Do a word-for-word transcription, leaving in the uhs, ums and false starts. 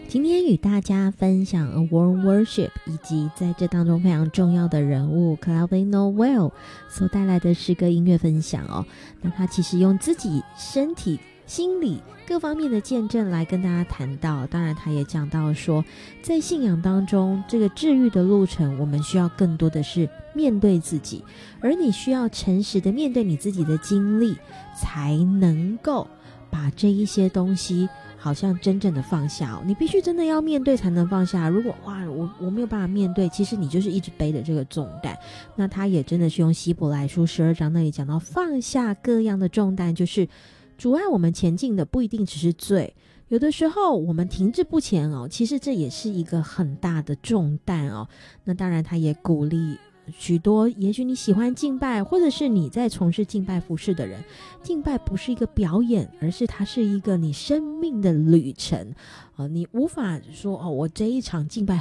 今天与大家分享 A Warm Worship 以及在这当中非常重要的人物 Calvin Noel 所带来的诗歌音乐分享哦。那他其实用自己身体心理各方面的见证来跟大家谈到，当然他也讲到说，在信仰当中这个治愈的路程，我们需要更多的是面对自己，而你需要诚实的面对你自己的经历，才能够把这一些东西好像真正的放下哦。你必须真的要面对才能放下，如果哇我我没有办法面对，其实你就是一直背着这个重担。那他也真的是用希伯来书十二章那里讲到，放下各样的重担，就是阻碍我们前进的不一定只是罪，有的时候我们停滞不前哦，其实这也是一个很大的重担哦。那当然他也鼓励许多也许你喜欢敬拜，或者是你在从事敬拜服事的人，敬拜不是一个表演，而是它是一个你生命的旅程、呃、你无法说哦，我这一场敬拜